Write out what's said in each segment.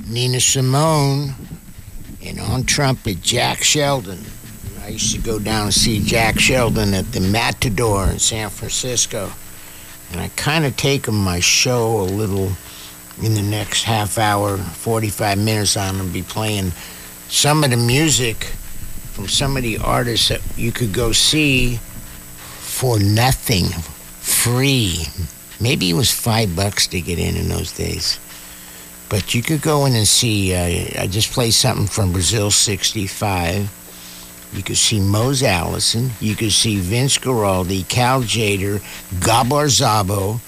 Nina Simone, and on trumpet, Jack Sheldon. I used to go down and see Jack Sheldon at the Matador in San Francisco. And I kind of take my show a little in the next half hour, 45 minutes. I'm going to be playing some of the music from some of the artists that you could go see for nothing, free. Maybe it was $5 to get in those days. But you could go in and see, I just played something from Brazil 65. You could see Mose Allison. You could see Vince Guaraldi, Cal Tjader, Gabor Szabo,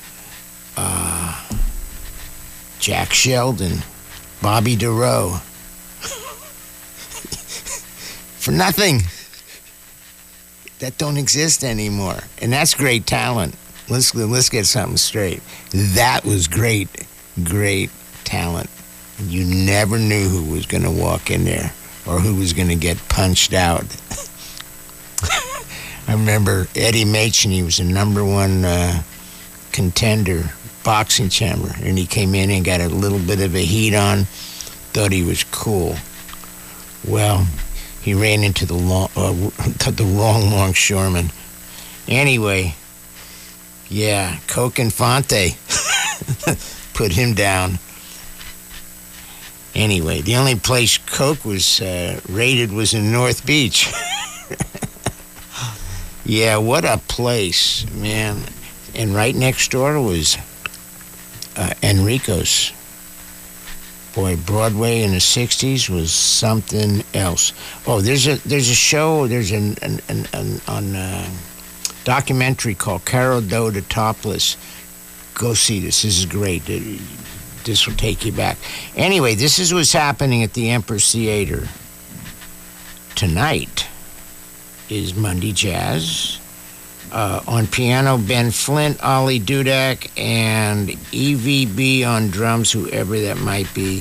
Jack Sheldon, Bobby DeRoe. For nothing. That don't exist anymore. And that's great talent. Let's get something straight. That was great talent. You never knew who was going to walk in there or who was going to get punched out. I remember Eddie Machen. He was a number one contender, boxing champion, and he came in and got a little bit of a heat on. Thought he was cool. Well, he ran into the wrong longshoreman. Anyway, yeah, Coke Infante put him down. Anyway, the only place Coke was raided was in North Beach. Yeah, what a place, man. And right next door was Enrico's. Boy, Broadway in the 60s was something else. Oh, there's a show, there's an documentary called Carol Doe the Topless. Go see this. This is great. This will take you back. Anyway, this is what's happening at the Empress Theater. Tonight is Monday Jazz. On piano, Ben Flint, Ollie Dudak, and EVB on drums, whoever that might be.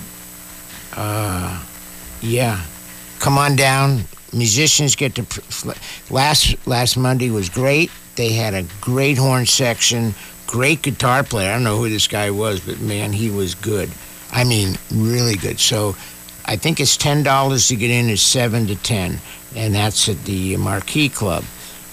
Yeah. Come on down. Musicians get to... Last Monday was great. They had a great horn section, great guitar player. I don't know who this guy was, but man, he was good. I mean, really good. So I think it's $10 to get in. It's 7 to 10, and that's at the Marquee Club.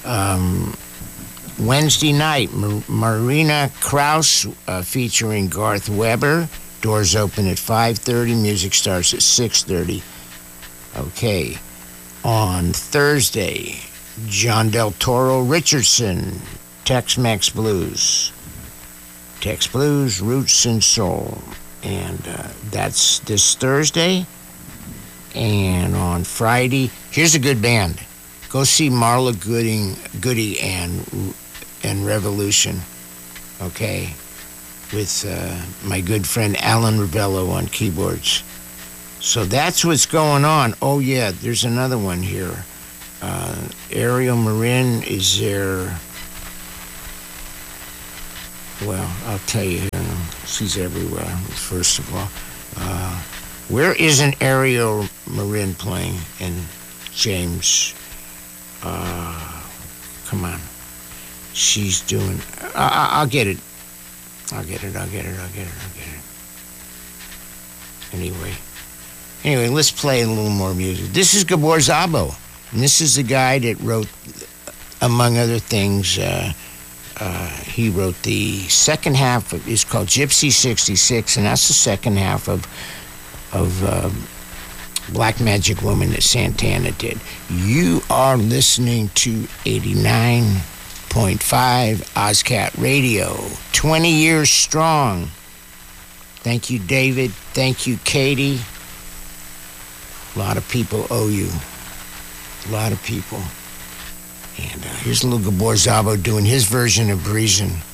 Wednesday night, Marina Kraus featuring Garth Weber. Doors open at 5:30. Music starts at 6:30. Okay. On Thursday, John Del Toro Richardson, Tex-Mex Blues. Tex Blues, Roots and Soul. And that's this Thursday. And on Friday, here's a good band. Go see Marla Goody and Revolution, okay, with my good friend Alan Ravello on keyboards. So that's what's going on. Oh, yeah, there's another one here. Ariel Marin is there. Well, I'll tell you here. She's everywhere, first of all. Where isn't Ariel Marin playing? And James... come on. She's doing... I'll get it. I'll get it. Anyway, let's play a little more music. This is Gabor Szabo. And this is the guy that wrote, among other things, he wrote the second half of... It's called Gypsy 66, and that's the second half of Black Magic Woman that Santana did. You are listening to 89.5 OzCat Radio, 20 years strong. Thank you, David. Thank you, Katie. A lot of people owe you. A lot of people. And here's a little Gabor Szabo doing his version of Breezin'.